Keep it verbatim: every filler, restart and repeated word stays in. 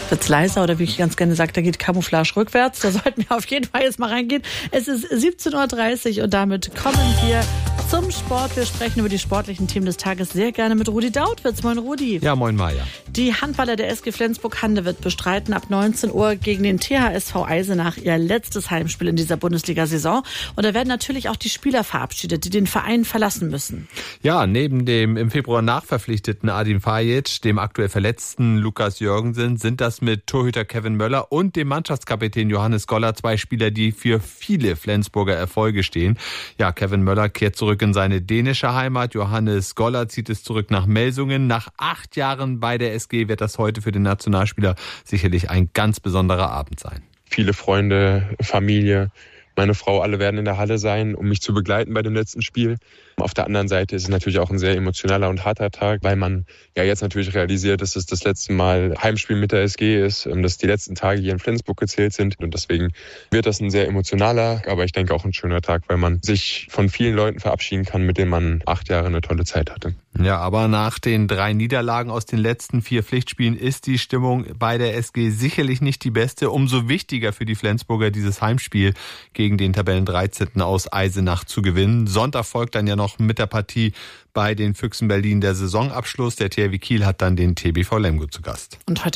Wird's leiser oder wie ich ganz gerne sage, da geht Camouflage rückwärts. Da sollten wir auf jeden Fall jetzt mal reingehen. Es ist siebzehn Uhr dreißig und damit kommen wir zum Sport. Wir sprechen über die sportlichen Themen des Tages sehr gerne mit Rudi Dautwitz. Moin Rudi. Ja, moin Maja. Die Handballer der S G Flensburg-Handewitt bestreiten ab neunzehn Uhr gegen den T H S V Eisenach ihr letztes Heimspiel in dieser Bundesliga-Saison. Und da werden natürlich auch die Spieler verabschiedet, die den Verein verlassen müssen. Ja, neben dem im Februar nachverpflichteten Adin Fajic, dem aktuell verletzten Lukas Jörgensen, sind das mit Torhüter Kevin Möller und dem Mannschaftskapitän Johannes Goller zwei Spieler, die für viele Flensburger Erfolge stehen. Ja, Kevin Möller kehrt zurück in seine dänische Heimat. Johannes Goller zieht es zurück nach Melsungen. Nach acht Jahren bei der S G wird das heute für den Nationalspieler sicherlich ein ganz besonderer Abend sein. Viele Freunde, Familie, meine Frau, alle werden in der Halle sein, um mich zu begleiten bei dem letzten Spiel. Auf der anderen Seite ist es natürlich auch ein sehr emotionaler und harter Tag, weil man ja jetzt natürlich realisiert, dass es das letzte Mal Heimspiel mit der S G ist, dass die letzten Tage hier in Flensburg gezählt sind. Und deswegen wird das ein sehr emotionaler, aber ich denke auch ein schöner Tag, weil man sich von vielen Leuten verabschieden kann, mit denen man acht Jahre eine tolle Zeit hatte. Ja, aber nach den drei Niederlagen aus den letzten vier Pflichtspielen ist die Stimmung bei der S G sicherlich nicht die beste. Umso wichtiger für die Flensburger, dieses Heimspiel gegen den Tabellendreizehnten aus Eisenach zu gewinnen. Sonntag folgt dann ja noch mit der Partie bei den Füchsen Berlin der Saisonabschluss. Der T H W Kiel hat dann den T B V Lemgo zu Gast. Und heute